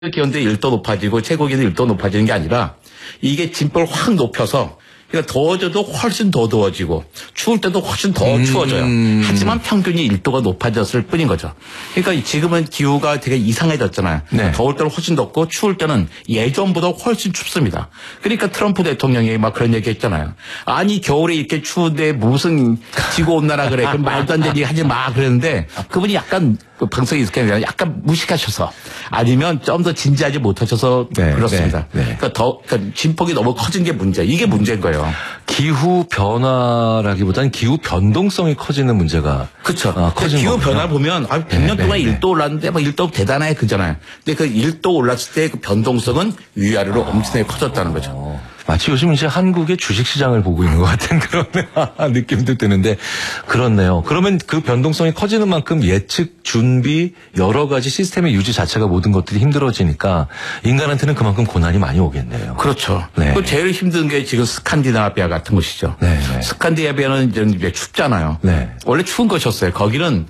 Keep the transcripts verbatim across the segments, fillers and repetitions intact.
기온도 일 도 높아지고 최고 기온도 일 도 높아지는 게 아니라 이게 진폭을 확 높여서 그러니까 더워져도 훨씬 더 더워지고 추울 때도 훨씬 더 음. 추워져요. 하지만 평균이 일 도가 높아졌을 뿐인 거죠. 그러니까 지금은 기후가 되게 이상해졌잖아요. 네. 더울 때는 훨씬 덥고 추울 때는 예전보다 훨씬 춥습니다. 그러니까 트럼프 대통령이 막 그런 얘기 했잖아요. 아니 겨울에 이렇게 추운데 무슨 지구온난화 그래. 그럼 말도 안 되는 얘기 하지 마 그랬는데 그분이 약간 그 방송에 이렇게 약간 무식하셔서 아니면 좀 더 진지하지 못하셔서 네, 그렇습니다. 네, 네. 그러니까 더 그러니까 진폭이 너무 커진 게 문제. 이게 문제인 거예요. 기후 변화라기보다는 기후 변동성이 커지는 문제가 그렇죠. 어, 커진 기후 거군요. 변화 보면 아, 백 년 네, 동안 네, 네. 일 도 올랐는데 막 일 도 대단해 그잖아요. 근데 그 일 도 올랐을 때 그 변동성은 위아래로 엄청나게 커졌다는 거죠. 어, 마치 요즘 이제 한국의 주식시장을 보고 있는 것 같은 그런 느낌도 드는데 그렇네요. 그러면 그 변동성이 커지는 만큼 예측, 준비, 여러 가지 시스템의 유지 자체가 모든 것들이 힘들어지니까 인간한테는 그만큼 고난이 많이 오겠네요. 그렇죠. 네. 그 제일 힘든 게 지금 스칸디나비아 같은 곳이죠. 네, 네. 스칸디나비아는 이제 춥잖아요. 네. 원래 추운 것이었어요. 거기는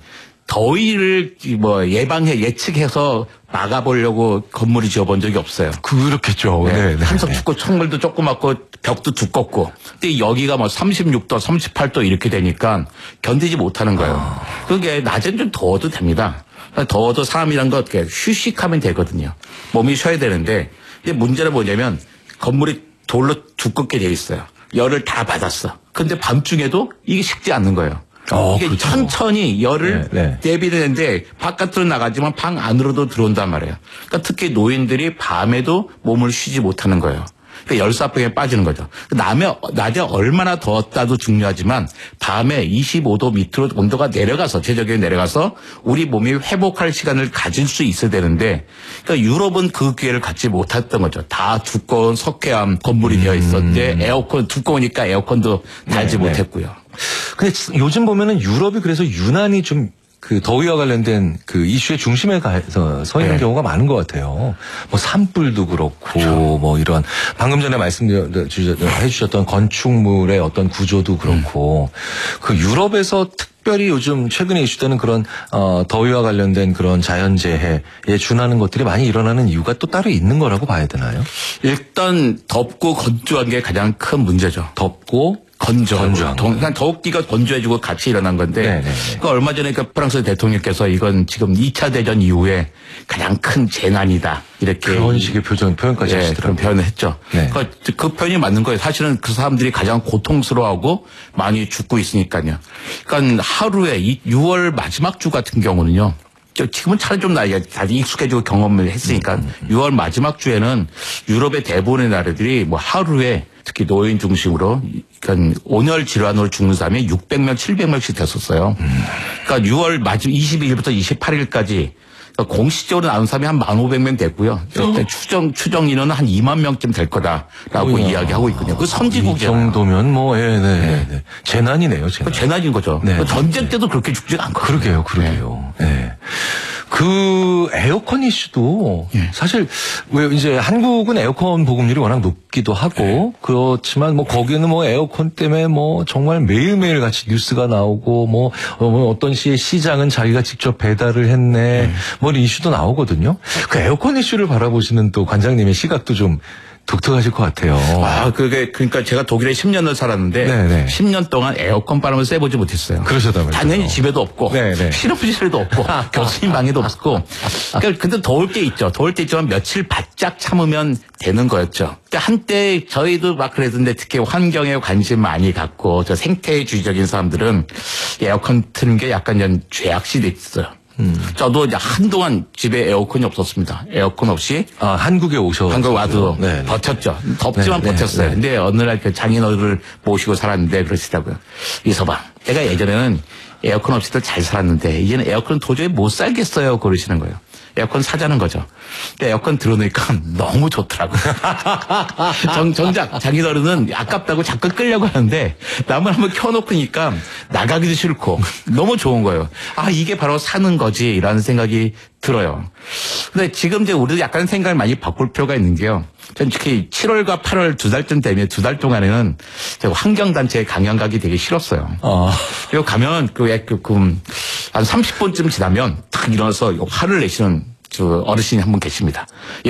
더위를 뭐 예방해 예측해서 막아보려고 건물이 지어본 적이 없어요. 그렇겠죠. 네. 네, 네, 한석 네. 춥고 창문도 조그맣고 벽도 두껍고. 근데 여기가 뭐 삼십육 도, 삼십팔 도 이렇게 되니까 견디지 못하는 거예요. 아. 그게 낮엔 좀 더워도 됩니다. 더워도 사람이란 거 어떻게 휴식하면 되거든요. 몸이 쉬어야 되는데 이제 문제는 뭐냐면 건물이 돌로 두껍게 돼 있어요. 열을 다 받았어. 근데 밤중에도 이게 식지 않는 거예요. 어, 이게 그렇죠. 천천히 열을 네, 네. 대비되는데 바깥으로 나가지만 방 안으로도 들어온단 말이에요. 그러니까 특히 노인들이 밤에도 몸을 쉬지 못하는 거예요. 그러니까 열사병에 빠지는 거죠. 남에, 낮에 얼마나 더웠다도 중요하지만 밤에 이십오 도 밑으로 온도가 내려가서 최저기에 내려가서 우리 몸이 회복할 시간을 가질 수 있어야 되는데 그러니까 유럽은 그 기회를 갖지 못했던 거죠. 다 두꺼운 석회암 건물이 음. 되어 있었는데 에어컨 두꺼우니까 에어컨도 달지 네, 네. 못했고요. 근데 요즘 보면은 유럽이 그래서 유난히 좀 그 더위와 관련된 그 이슈의 중심에 가서 서 있는 네. 경우가 많은 것 같아요. 뭐 산불도 그렇고 그렇죠. 뭐 이런 방금 전에 말씀해 주셨던 건축물의 어떤 구조도 그렇고 음. 그 유럽에서 특별히 요즘 최근에 이슈되는 그런 어 더위와 관련된 그런 자연재해에 준하는 것들이 많이 일어나는 이유가 또 따로 있는 거라고 봐야 되나요? 일단 덥고 건조한 게 가장 큰 문제죠. 덥고 건조. 건조한 동, 그냥 더욱기가 건조해지고 같이 일어난 건데. 네네네. 그러니까 얼마 전에 그 프랑스 대통령께서 이건 지금 이 차 대전 이후에 가장 큰 재난이다. 이렇게. 그런 식의 표정, 표현까지 예, 그런 하시더라고요. 표현을 했죠. 네. 그러니까 그 표현이 맞는 거예요. 사실은 그 사람들이 가장 고통스러워하고 많이 죽고 있으니까요. 그러니까 하루에 이 유월 마지막 주 같은 경우는요. 저 지금은 차라리 좀 나이가 다들 익숙해지고 경험을 했으니까 음, 음. 유월 마지막 주에는 유럽의 대부분의 나라들이 뭐 하루에 특히 노인 중심으로 그러니까 온열 질환으로 죽는 사람이 육백 명, 칠백 명씩 됐었어요. 음. 그러니까 유월 마지막 이십이 일부터 이십팔 일까지 그러니까 공식적으로 나온 사람이 한 만 오백 명 됐고요. 일단 추정 추정 인원은 한 이만 명쯤 될 거다라고 어이야. 이야기하고 있거든요. 그 이 선진국이잖아요. 정도면 뭐, 예, 네, 네, 네. 재난이네요, 재난. 그 재난인 거죠. 네. 그 전쟁 때도 그렇게 죽지가 않거든요. 그러게요, 그러게요. 네. 그 에어컨 이슈도 예. 사실 왜 이제 한국은 에어컨 보급률이 워낙 높기도 하고 그렇지만 뭐 거기는 뭐 에어컨 때문에 뭐 정말 매일매일 같이 뉴스가 나오고 뭐 어, 뭐 어떤 시의 시장은 자기가 직접 배달을 했네 뭐 이런 이슈도 나오거든요. 그 에어컨 이슈를 바라보시는 또 관장님의 시각도 좀 독특하실 것 같아요. 아, 그게, 그러니까 제가 독일에 십 년을 살았는데, 네네. 십 년 동안 에어컨 바람을 쐬보지 못했어요. 그러셨다면서요. 당연히 집에도 없고, 네네. 실험실에도 없고, 교수님 방에도 없고. 그러니까 근데 더울 때 있죠. 더울 때 있지만 며칠 바짝 참으면 되는 거였죠. 그러니까 한때 저희도 막 그랬는데 특히 환경에 관심 많이 갖고, 저 생태주의적인 사람들은 에어컨 트는 게 약간 좀 죄악시 됐어요. 음. 저도 이제 한동안 집에 에어컨이 없었습니다. 에어컨 없이. 아, 한국에 오셔. 한국 와도 네. 버텼죠. 덥지만 네, 네, 버텼어요. 네. 근데 어느 날 그 장인어른을 모시고 살았는데 그러시더라고요. 이서방, 내가 예전에는 에어컨 없이도 잘 살았는데 이제는 에어컨 도저히 못 살겠어요. 그러시는 거예요. 에어컨 사자는 거죠. 근데 에어컨 들어놓으니까 너무 좋더라고요. 정, 정작 장인어른은 아깝다고 자꾸 끌려고 하는데 남을 한번 켜놓으니까 나가기도 싫고 너무 좋은 거예요. 아, 이게 바로 사는 거지 라는 생각이 들어요. 근데 지금 이제 우리도 약간 생각을 많이 바꿀 필요가 있는 게요. 전 특히 칠월과 팔월 두 달쯤 되면 두 달 동안에는 제가 환경단체에 강연 가기 되게 싫었어요. 아. 그리고 가면 그, 그, 그, 한 삼십 분쯤 지나면 탁 일어나서 화를 내시는 저 어르신이 한 분 계십니다.